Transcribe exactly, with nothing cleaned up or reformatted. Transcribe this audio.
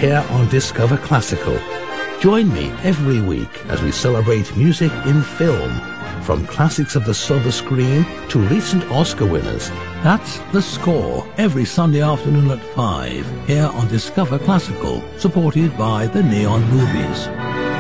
here on Discover Classical. Join me every week as we celebrate music in film, from classics of the silver screen to recent Oscar winners. That's The Score, every Sunday afternoon at five, here on Discover Classical, supported by the Neon Movies.